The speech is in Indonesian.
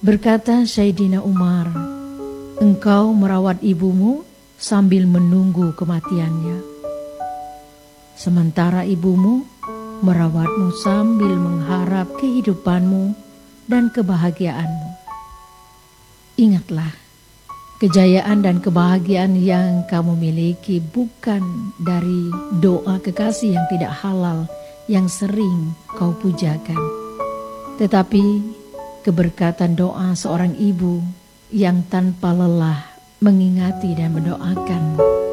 Berkata Sayyidina Umar, engkau merawat ibumu sambil menunggu kematiannya, sementara ibumu merawatmu sambil mengharap kehidupanmu dan kebahagiaanmu. Ingatlah, kejayaan dan kebahagiaan yang kamu miliki bukan dari doa kekasih yang tidak halal yang sering kau pujakan, tetapi keberkatan doa seorang ibu yang tanpa lelah mengingati dan mendoakan